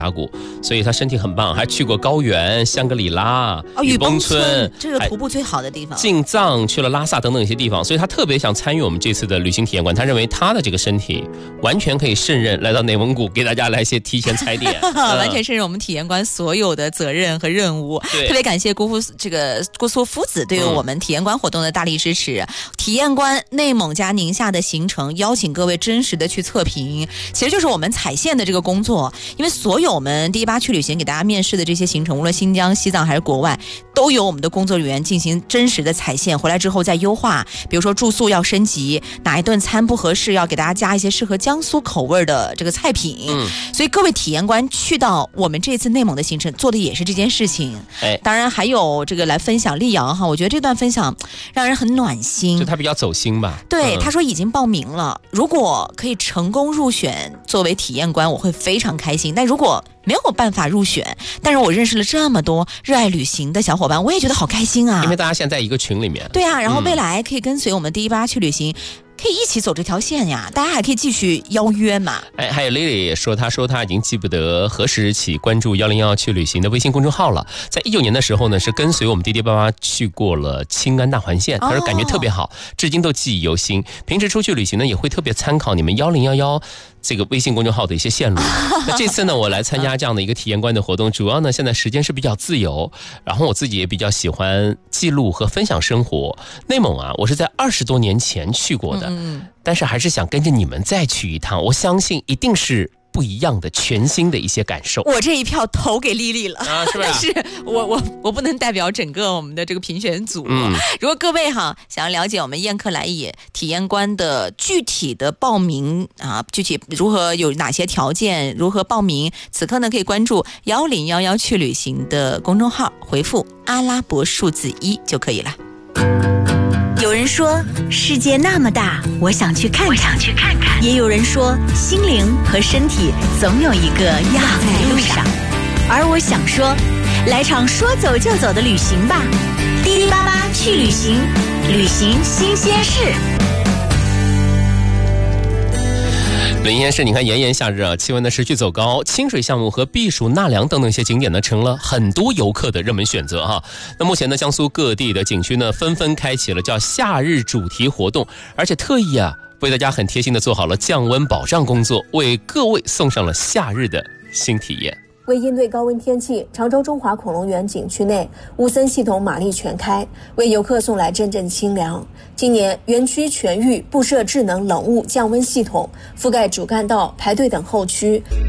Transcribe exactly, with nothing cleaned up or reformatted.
峡谷，所以他身体很棒，还去过高原、香格里拉、 哦、 雨崩村， 这个徒步最好的地方， 进藏，去了拉萨等等一些地方，所以他特别想参与我们这次的旅行体验馆。他认为他的这个身体完全可以胜任来到内蒙古，给大家来一些提前踩点， 完全胜任我们体验馆所有的责任和任务。特别感谢姑父这个姑苏夫子对于我们体验馆活动的大力支持。嗯、体验馆内蒙加宁夏的行程，邀请各位真实的去测评，其实就是我们踩线的这个工作。因为所有我们第一八去旅行给大家面试的这些行程，无论新疆、西藏还是国外，都由我们的工作人员进行真实的踩线，回来之后再优化。比如说住宿要升级，哪一顿餐不合适，要给大家加一些适合江苏口味的这个菜品。嗯，所以各位体验官去到我们这次内蒙的行程，做的也是这件事情。哎，当然还有这个来分享力瑶哈，我觉得这段分享让人很暖心， 就他比较走心吧。 对， 嗯、 他说已经报名了，如果可以成功入选作为体验官，我会非常开心。但如果没有办法入选，但是我认识了这么多热爱旅行的小伙伴，我也觉得好开心啊！ 因为大家现在在一个群里面。 对啊，然后未来可以跟随我们第一八去旅行。嗯，可以一起走这条线呀，大家还可以继续邀约嘛。 哎，还有 Lily 也说，她说她已经记不得何时起关注一零一一去旅行的微信公众号了。在一九年的时候呢，是跟随我们滴滴爸爸去过了青甘大环线，她说感觉特别好，至今都记忆犹新。平时出去旅行呢，也会特别参考你们一零一一这个微信公众号的一些线路。那这次呢，我来参加这样的一个体验官的活动，主要呢现在时间是比较自由，然后我自己也比较喜欢记录和分享生活。内蒙啊，我是在二十多年前去过的。嗯，但是还是想跟着你们再去一趟，我相信一定是不一样的全新的一些感受。 我这一票投给丽丽了啊，是不是？ 但是我我我不能代表整个我们的这个评选组。嗯，如果各位哈想要了解我们宴客来也体验官的具体的报名啊，具体如何有哪些条件，如何报名，此刻呢可以关注一零一一去旅行的公众号，回复阿拉伯数字一就可以了。 有人说世界那么大，我想去看看，我想去看看。也有人说心灵和身体总有一个要在路上。而我想说，来场说走就走的旅行吧，滴滴八八去旅行，旅行新鲜事。 临沂市，你看炎炎夏日啊，气温呢持续走高，清水项目和避暑纳凉等等一些景点呢，成了很多游客的热门选择哈。那目前呢，江苏各地的景区呢，纷纷开启了叫夏日主题活动，而且特意啊，为大家很贴心的做好了降温保障工作，为各位送上了夏日的新体验。 为应对高温天气，常州中华恐龙园景区内乌森系统马力全开，为游客送来阵阵清凉。今年园区全域布设智能冷雾降温系统，覆盖主干道、排队等候区，